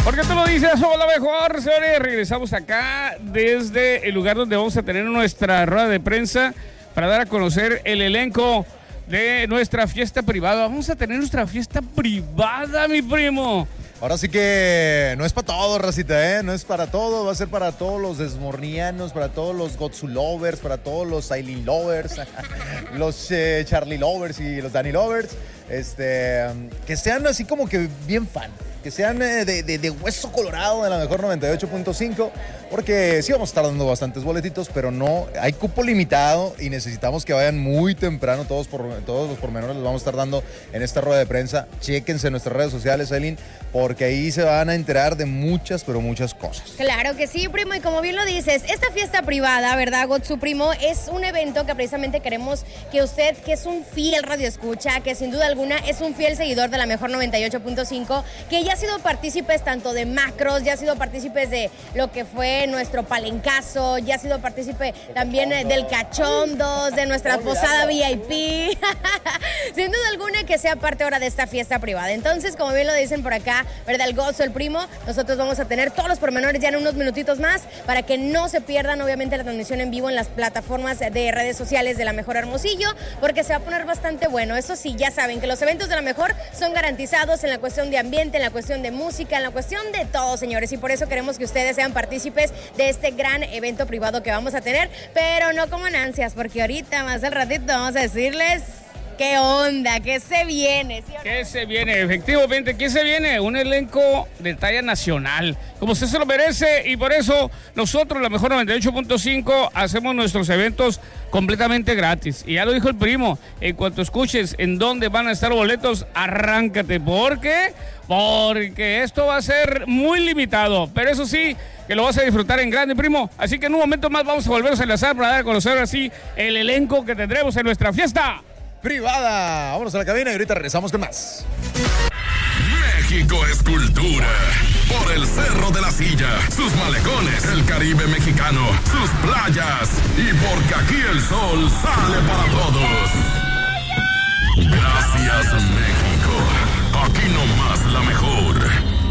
¿Por qué tú lo dices? Somos la mejor, señores. Regresamos acá desde el lugar donde vamos a tener nuestra rueda de prensa para dar a conocer el elenco de nuestra fiesta privada. Vamos a tener nuestra fiesta privada, mi primo. Ahora sí que no es para todo, racita, ¿eh? No es para todo, va a ser para todos los desmornianos, para todos los Gotsu lovers, para todos los Aileen lovers, los Charlie lovers y los Danny lovers, que sean así como que bien fan, que sean de hueso colorado de la mejor 98.5, porque sí vamos a estar dando bastantes boletitos, pero no, hay cupo limitado y necesitamos que vayan muy temprano, todos los pormenores los vamos a estar dando en esta rueda de prensa. Chéquense en nuestras redes sociales, Aileen, porque ahí se van a enterar de muchas, pero muchas cosas. Claro que sí, primo, y como bien lo dices, esta fiesta privada, ¿verdad, Gotsu, primo? Es un evento que precisamente queremos que usted, que es un fiel radioescucha, que sin duda alguna es un fiel seguidor de la mejor 98.5, que ya ha sido partícipes tanto de macros, ya ha sido partícipes de lo que fue nuestro palencazo, ya ha sido partícipe también del cachondos, de nuestra posada VIP. Sin duda alguna que sea parte ahora de esta fiesta privada. Entonces, como bien lo dicen por acá, ¿verdad? El Gotsu, el primo, nosotros vamos a tener todos los pormenores ya en unos minutitos más para que no se pierdan, obviamente, la transmisión en vivo en las plataformas de redes sociales de La Mejor Hermosillo, porque se va a poner bastante bueno. Eso sí, ya saben que los eventos de La Mejor son garantizados en la cuestión de ambiente, en la cuestión de música, en la cuestión de todo, señores, y por eso queremos que ustedes sean partícipes de este gran evento privado que vamos a tener, pero no como en ansias, porque ahorita, más al ratito, vamos a decirles ¿qué onda? ¿Qué se viene? ¿Sí o no? ¿Qué se viene? Efectivamente, ¿qué se viene? Un elenco de talla nacional, como usted se lo merece, y por eso nosotros, la mejor 98.5, hacemos nuestros eventos completamente gratis. Y ya lo dijo el primo, en cuanto escuches en dónde van a estar boletos, arráncate. ¿Por qué? Porque esto va a ser muy limitado, pero eso sí, que lo vas a disfrutar en grande, primo. Así que en un momento más vamos a volvernos a enlazar para dar a conocer así el elenco que tendremos en nuestra fiesta privada. Vámonos a la cabina y ahorita regresamos con más. México es cultura. Por el Cerro de la Silla, sus malecones, el Caribe mexicano, sus playas. Y porque aquí el sol sale para todos. Gracias, México. Aquí nomás la mejor.